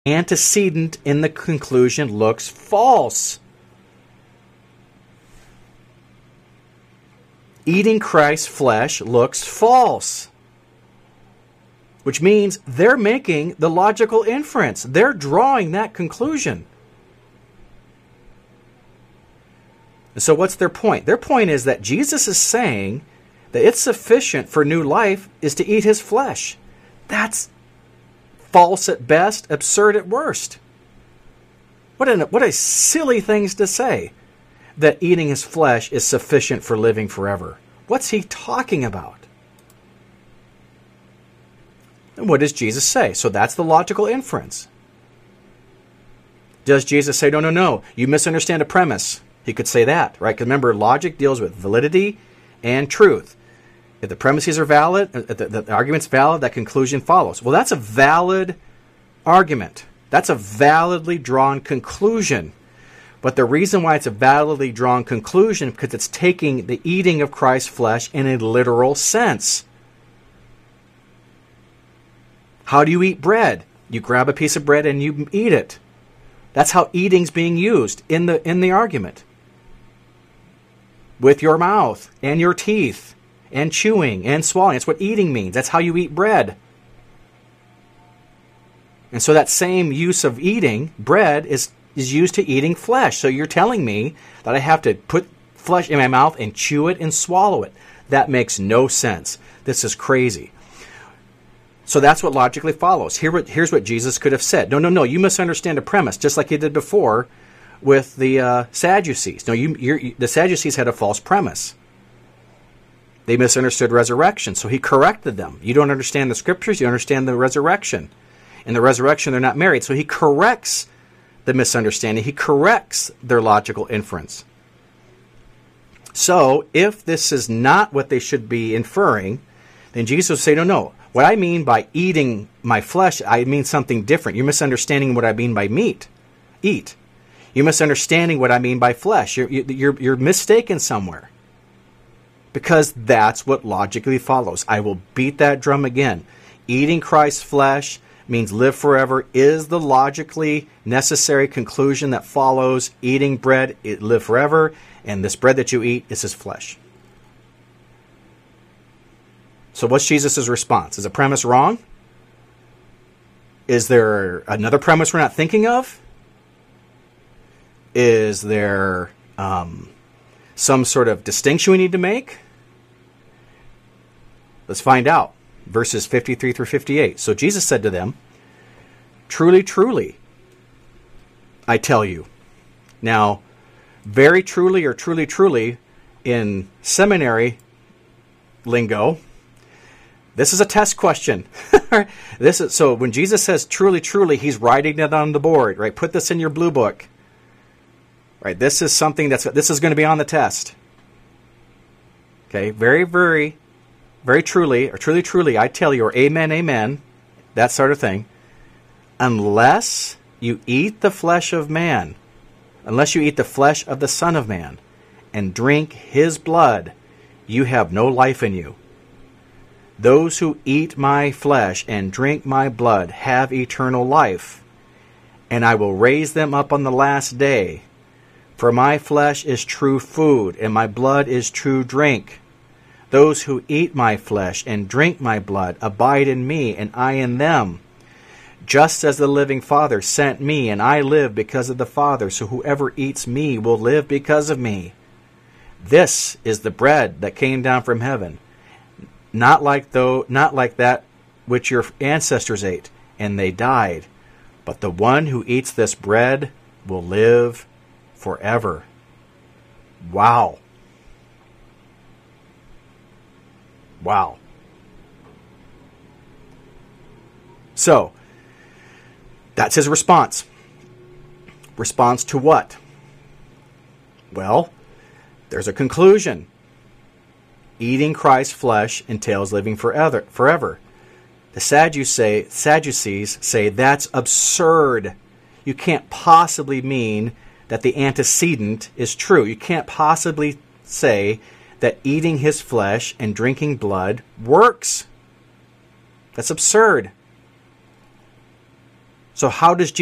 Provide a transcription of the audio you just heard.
antecedent in the conclusion looks false. Eating Christ's flesh looks false. Which means they're making the logical inference. They're drawing that conclusion. And so what's their point? Their point is that Jesus is saying that it's sufficient for new life is to eat his flesh. That's false at best, absurd at worst. What a silly things to say, that eating his flesh is sufficient for living forever. What's he talking about? And what does Jesus say? So that's the logical inference. Does Jesus say, no, you misunderstand a premise? He could say that, right? Because remember, logic deals with validity and truth. If the premises are valid, the argument's valid, that conclusion follows. Well, that's a valid argument. That's a validly drawn conclusion. But the reason why it's a validly drawn conclusion is because it's taking the eating of Christ's flesh in a literal sense. How do you eat bread? You grab a piece of bread and you eat it. That's how eating's being used in the argument. With your mouth and your teeth and chewing and swallowing. That's what eating means. That's how you eat bread. And so that same use of eating bread is used to eating flesh. So you're telling me that I have to put flesh in my mouth and chew it and swallow it. That makes no sense. This is crazy. So that's what logically follows. Here's what Jesus could have said. No, you misunderstand a premise, just like he did before with the Sadducees. No, the Sadducees had a false premise. They misunderstood resurrection, so he corrected them. You don't understand the scriptures, you understand the resurrection. In the resurrection, they're not married, so he corrects the misunderstanding. He corrects their logical inference. So, if this is not what they should be inferring, then Jesus would say, no. What I mean by eating my flesh, I mean something different. You're misunderstanding what I mean by eat. You're misunderstanding what I mean by flesh. You're mistaken somewhere. Because that's what logically follows. I will beat that drum again. Eating Christ's flesh means live forever is the logically necessary conclusion that follows. Eating bread, live forever, and this bread that you eat is his flesh. So what's Jesus' response? Is the premise wrong? Is there another premise we're not thinking of? Is there some sort of distinction we need to make? Let's find out. Verses 53 through 58. So Jesus said to them, "Truly, truly, I tell you." Now, very truly or truly, truly, in seminary lingo, this is a test question. So when Jesus says truly, truly, he's writing it on the board, right? Put this in your blue book. Right? This is something this is going to be on the test. Okay? Very, very, very truly, or truly, truly, I tell you, or amen, amen, that sort of thing. Unless you eat the flesh of man, unless you eat the flesh of the Son of Man, and drink his blood, you have no life in you. Those who eat my flesh and drink my blood have eternal life, and I will raise them up on the last day. For my flesh is true food, and my blood is true drink. Those who eat my flesh and drink my blood abide in me, and I in them. Just as the living Father sent me, and I live because of the Father, so whoever eats me will live because of me. This is the bread that came down from heaven, not like that which your ancestors ate, and they died. But the one who eats this bread will live forever. Wow. Wow. So, that's his response. Response to what? Well, there's a conclusion. Eating Christ's flesh entails living forever. The Sadducees say that's absurd. You can't possibly mean that the antecedent is true. You can't possibly say that eating his flesh and drinking blood works. That's absurd. So how does